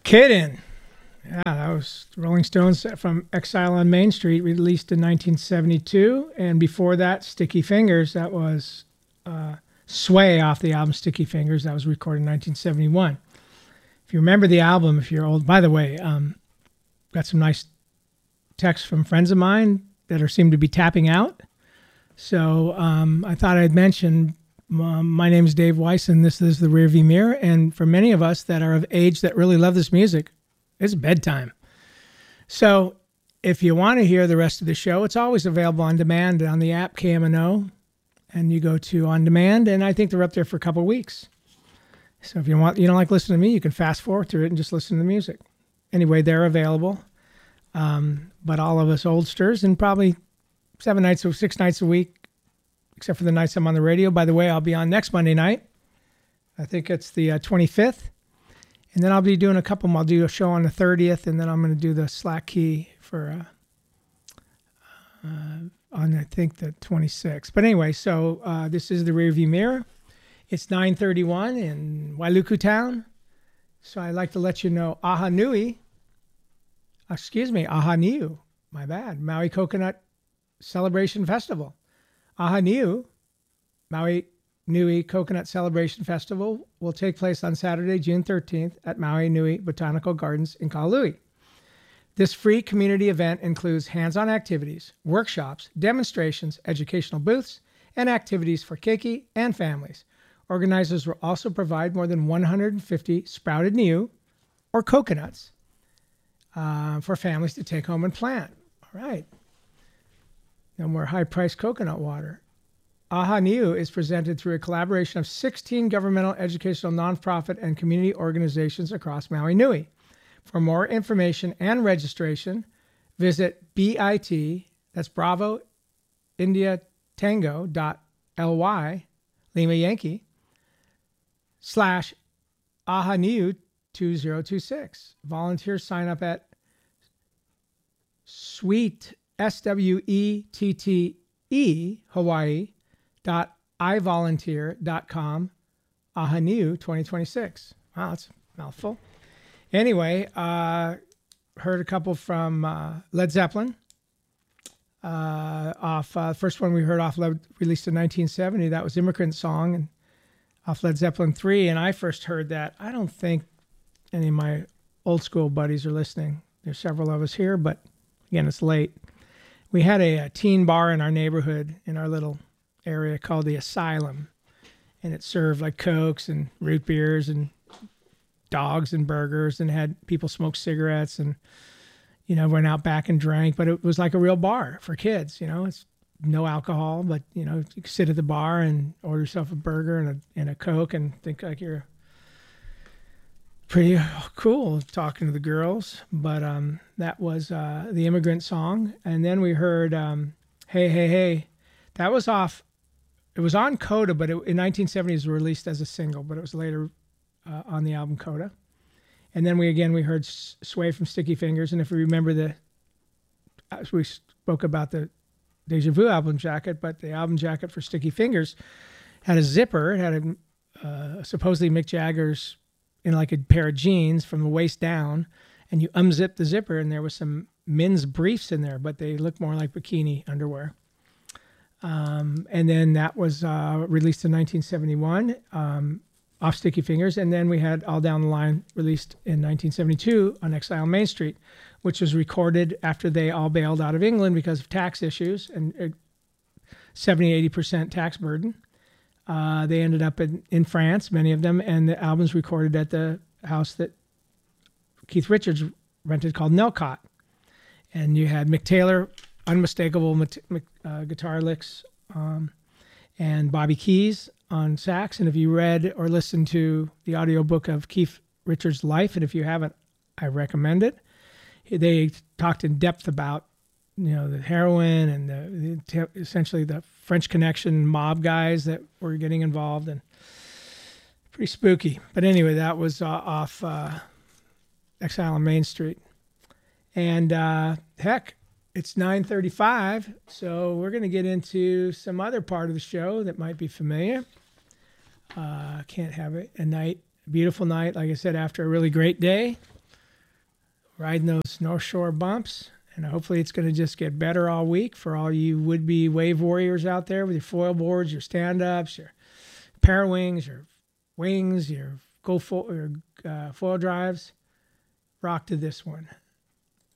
Kidding. Yeah, that was Rolling Stones from Exile on Main Street, released in 1972. And before that, Sticky Fingers. That was Sway off the album Sticky Fingers. That was recorded in 1971. If you remember the album, if you're old, by the way, got some nice texts from friends of mine that seem to be tapping out. So I thought I'd mention, my name is Dave Weiss, and this is The Rearview Mirror. And for many of us that are of age that really love this music, it's bedtime. So if you want to hear the rest of the show, it's always available on demand on the app KMNO. And you go to On Demand, and I think they're up there for a couple of weeks. So if you don't like listening to me, you can fast forward through it and just listen to the music. Anyway, they're available. But all of us oldsters, and probably 6 nights a week, except for the nights I'm on the radio. By the way, I'll be on next Monday night. I think it's the 25th. And then I'll be doing a couple more. I'll do a show on the 30th, and then I'm going to do the Slack Key for on, I think, the 26th. But anyway, so this is The Rearview Mirror. It's 9:31 in Wailuku Town. So I'd like to let you know Aha Niu, my bad, Maui Coconut Celebration Festival. Aha Niu, Maui Nui Coconut Celebration Festival will take place on Saturday, June 13th at Maui Nui Botanical Gardens in Kahului. This free community event includes hands-on activities, workshops, demonstrations, educational booths, and activities for keiki and families. Organizers will also provide more than 150 sprouted niu, or coconuts, for families to take home and plant. All right. No more high-priced coconut water. Aha Niu is presented through a collaboration of 16 governmental, educational, nonprofit, and community organizations across Maui Nui. For more information and registration, visit BIT, that's Bravo India Tango.ly, Lima Yankee, /AhaNiu 2026. Volunteers sign up at Sweet, SWETTE, Hawaii.ivolunteer.com, AhaNiu 2026. Wow, that's a mouthful. Anyway, heard a couple from Led Zeppelin. First one we heard released in 1970, that was Immigrant Song, and off Led Zeppelin 3. And I first heard that. I don't think any of my old school buddies are listening. There's several of us here, but again, it's late. We had a teen bar in our neighborhood, in our little area called the Asylum. And it served like Cokes and root beers and dogs and burgers, and had people smoke cigarettes, and went out back and drank. But it was like a real bar for kids. It's no alcohol, but you could sit at the bar and order yourself a burger and a Coke and think like you're pretty cool talking to the girls. But that was the Immigrant Song. And then we heard Hey Hey Hey. That was off. It was on Coda, but in 1970 it was released as a single, but it was later on the album Coda. And then we heard Sway from Sticky Fingers. And if we remember we spoke about the Deja Vu album jacket, but the album jacket for Sticky Fingers had a zipper. It had supposedly Mick Jagger's in like a pair of jeans from the waist down, and you unzip the zipper, and there was some men's briefs in there, but they looked more like bikini underwear. And then that was released in 1971 off Sticky Fingers. And then we had All Down the Line released in 1972 on Exile on Main Street, which was recorded after they all bailed out of England because of tax issues and 70-80% tax burden. They ended up in France, many of them, and the album's recorded at the house that Keith Richards rented called Nelcott. And you had Mick Taylor, unmistakable guitar licks, and Bobby Keys on sax. And if you read or listened to the audiobook of Keith Richards' life, and if you haven't, I recommend it. They talked in depth about the heroin and essentially the French Connection mob guys that were getting involved, and pretty spooky. But anyway, that was off Exile on Main Street. And heck, it's 9:35, so we're going to get into some other part of the show that might be familiar. Can't have it a beautiful night, like I said, after a really great day. riding those North Shore bumps. And hopefully it's going to just get better all week for all you would-be wave warriors out there with your foil boards, your stand-ups, your Parawings, your wings, your foil drives. Rock to this one.